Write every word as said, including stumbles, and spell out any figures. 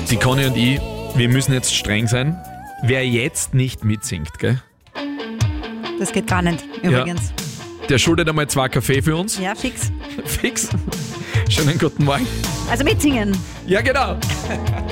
die Conny und ich, wir müssen jetzt streng sein. Wer jetzt nicht mitsingt, gell? Das geht gar nicht, übrigens. Der schuldet einmal zwei Kaffee für uns. Ja, fix. Fix. Schönen guten Morgen. Also mitsingen. Ja, genau.